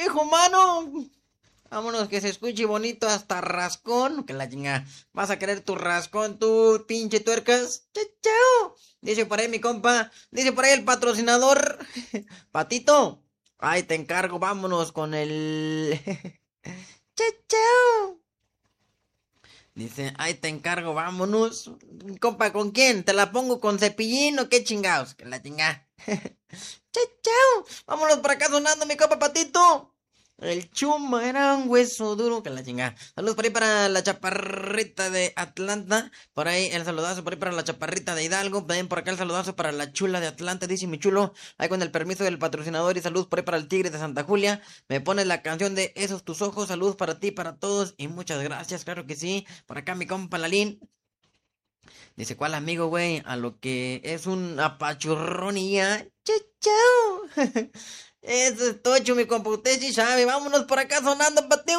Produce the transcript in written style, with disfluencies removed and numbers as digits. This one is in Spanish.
viejo, mano. Vámonos, que se escuche bonito hasta rascón. Que la chinga. ¿Vas a querer tu rascón, tú, pinche tuercas? Chao, chao. Dice por ahí mi compa. Dice por ahí el patrocinador. Patito. Ay, te encargo. Vámonos con el... chao, chao. Dice, ay, te encargo, vámonos. Compa, ¿con quién? ¿Te la pongo con cepillín o qué chingados? Que la chinga. Chao, chao. Vámonos por acá sonando, mi compa Patito. El chuma era un hueso duro que la chingada. Saludos por ahí para la chaparrita de Atlanta. Por ahí el saludazo por ahí para la chaparrita de Hidalgo. También por acá el saludazo para la chula de Atlanta. Dice mi chulo. Ahí con el permiso del patrocinador. Y saludos por ahí para el tigre de Santa Julia. Me pones la canción de Esos tus ojos. Saludos para ti, para todos. Y muchas gracias, claro que sí. Por acá mi compa Lalín. Dice, ¿cuál amigo, güey? A lo que es un apachurrón y ya. Chao, chao. Eso es tocho, mi compa. Usted sí sabe. Vámonos por acá sonando, pateo.